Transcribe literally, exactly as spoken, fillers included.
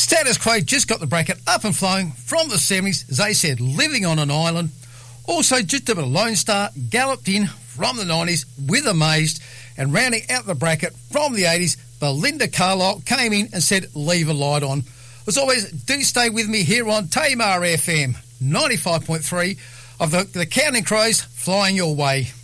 Status Quo just got the bracket up and flowing from the seventies, as they said, living on an island. Also, just a bit of Lone Star galloped in from the nineties with Amazed, and rounding out the bracket from the eighties, Belinda Carlisle came in and said, leave a light on. As always, do stay with me here on Tamar F M, ninety-five point three of the, the Counting Crows, flying your way.